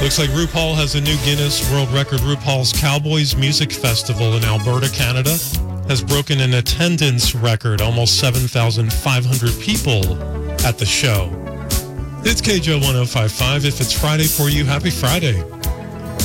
Looks like RuPaul has a new Guinness World Record. RuPaul's Cowboys Music Festival in Alberta, Canada, has broken an attendance record. Almost 7,500 people at the show. It's KJO 105.5. If it's Friday for you, happy Friday.